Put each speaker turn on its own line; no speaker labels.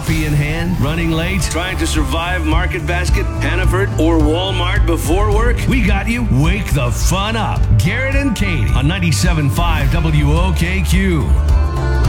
coffee in hand, running late, trying to survive Market Basket, Hannaford, or Walmart before work? We got you. Wake the fun up. Garrett and Katie on 97.5 WOKQ.